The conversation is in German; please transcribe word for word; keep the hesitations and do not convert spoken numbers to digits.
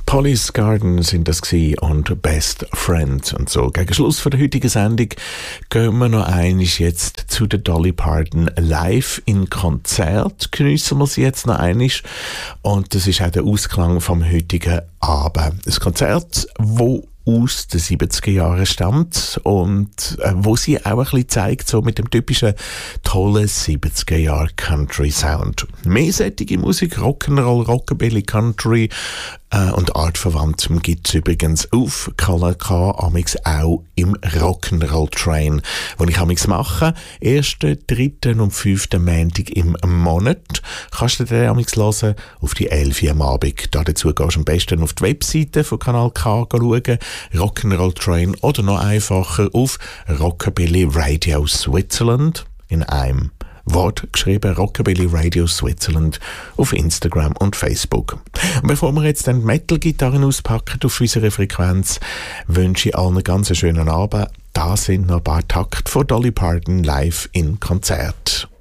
Police Garden sind das gewesen und Best Friend. Und so, gegen Schluss von der heutigen Sendung gehen wir noch einmal jetzt zu der Dolly Parton live in Konzert. Geniessen wir sie jetzt noch einmal. Und das ist auch der Ausklang vom heutigen Abend. Ein Konzert, wo aus den siebziger Jahren stammt und äh, wo sie auch ein bisschen zeigt, so mit dem typischen tollen siebziger Jahre Country Sound. Mehr solche Musik, Rock'n'Roll, Rockabilly, Country äh, und Artverwandt gibt es übrigens auf Kanal K, amix auch im Rock'n'Roll Train, wo ich amix mache. ersten, dritten und fünften Montag im Monat. Kannst du den amix hören auf die elf Uhr am Abend. Dazu gehst du am besten auf die Webseite von Kanal K schauen, Rock'n'Roll Train, oder noch einfacher auf Rockabilly Radio Switzerland in einem Wort geschrieben, Rockabilly Radio Switzerland auf Instagram und Facebook. Und bevor wir jetzt dann Metal-Gitarren auspacken auf unserer Frequenz, wünsche ich allen einen ganz schönen Abend. Da sind noch ein paar Takte von Dolly Parton live in Konzert.